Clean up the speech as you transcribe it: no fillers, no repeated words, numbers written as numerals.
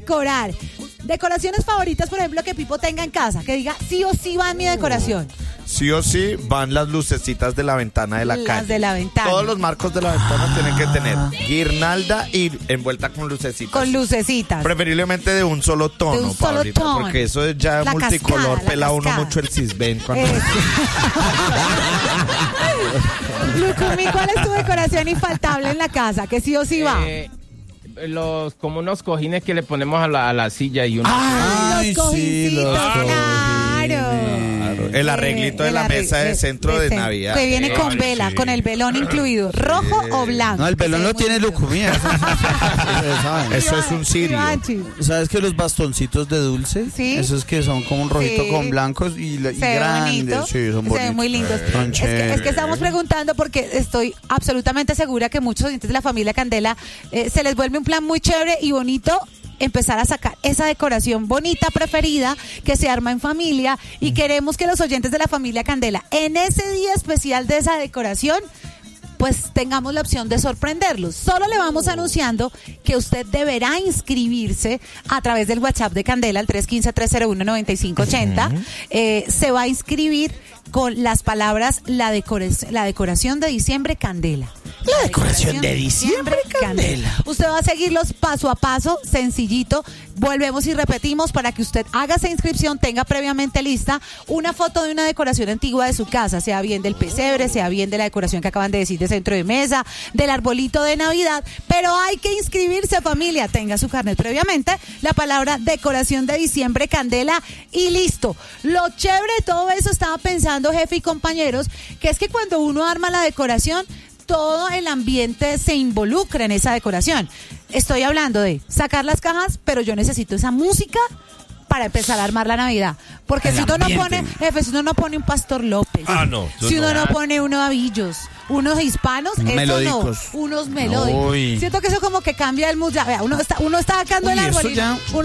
decorar. Decoraciones favoritas, por ejemplo, que Pipo tenga en casa, que diga sí o sí va en mi decoración. Sí o sí van las lucecitas de la ventana de la calle. Las de la ventana. Todos los marcos de la ventana tienen que tener guirnalda y envuelta con lucecitas. Con lucecitas. Preferiblemente de un solo tono, De un solo Pablito, tono. porque eso es ya La multicolor, cascada, pela la uno cascada. mucho el cisben cuando... Lucumi, ¿cuál es tu decoración infaltable en la casa? Que sí o sí va. Como unos cojines que le ponemos a la silla y uno. Ay, los cojincitos, claro. El arreglito de la mesa de centro de Navidad. Que viene con Ay, vela, sí. con el velón incluido, rojo o blanco. No, el velón no tiene lucumía. Eso es un cirio. ¿Sabes que los bastoncitos de dulce? Sí. Esos que son como un rojito Sí. con blancos y Se ve grandes. bonito. Sí, son bonitos. Se ven muy lindos. Son Es que estamos chéveres. preguntando porque estoy absolutamente segura que muchos oyentes de la familia Candela se les vuelve un plan muy chévere y bonito empezar a sacar esa decoración bonita, preferida, que se arma en familia, y queremos que los oyentes de la familia Candela, en ese día especial de esa decoración, pues tengamos la opción de sorprenderlos. Solo le vamos anunciando que usted deberá inscribirse a través del WhatsApp de Candela, al 315-301-9580. Se va a inscribir con las palabras la decoración de diciembre Candela. La decoración de diciembre, Candela. Usted va a seguirlos paso a paso, sencillito. Volvemos y repetimos para que usted haga esa inscripción, tenga previamente lista una foto de una decoración antigua de su casa, sea bien del pesebre, sea bien de la decoración que acaban de decir de centro de mesa, del arbolito de Navidad, pero hay que inscribirse, familia. Tenga su carnet previamente, la palabra decoración de diciembre Candela y listo. Lo chévere de todo eso, estaba pensando, jefe y compañeros, que es que cuando uno arma la decoración, todo el ambiente se involucra en esa decoración. Estoy hablando de sacar las cajas, pero yo necesito esa música para empezar a armar la Navidad. Porque si uno no pone, jefe, si uno no pone un Pastor López, si uno no pone unos avillos, unos hispanos, eso melódicos. no, unos melódicos. Uy. Siento que eso como que cambia el mood. Ya, vea, uno está sacando el Uy, eso arbolito, ya. uno